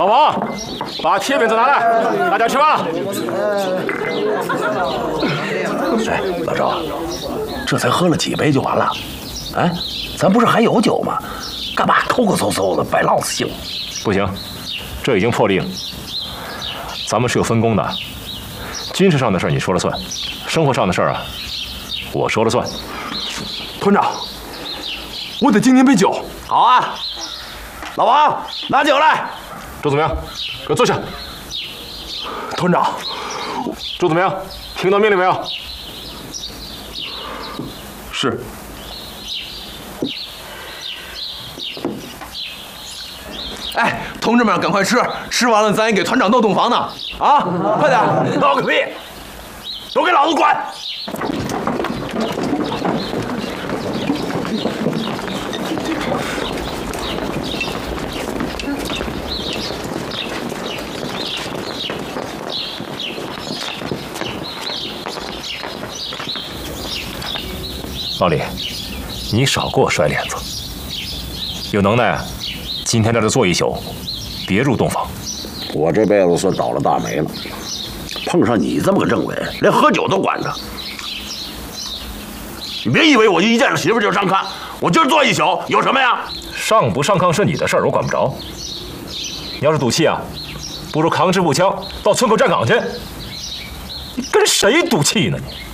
老王，把铁饼子拿来，大家吃饭了。 哎，老赵，这才喝了几杯就完了？哎，咱不是还有酒吗？干嘛抠抠搜搜的败老子兴？ 不行，这已经破例了。咱们是有分工的，军事上的事你说了算，生活上的事啊，我说了算。 团长，我得敬您杯酒。 好啊，老王拿酒来。 周子明，给我坐下。 团长， 周子明，听到命令没有？ 是。哎，同志们，赶快吃，吃完了咱也给团长弄洞房呢。啊，快点！ 闹个屁！都给老子滚！ 老李，你少给我甩脸子！有能耐，今天在这坐一宿，别入洞房。 我这辈子算倒了大霉了，碰上你这么个政委，连喝酒都管着。你别以为我一见着媳妇就上炕，我今儿坐一宿有什么呀？ 上不上炕是你的事儿，我管不着。你要是赌气啊，不如扛支步枪到村口站岗去。你跟谁赌气呢你？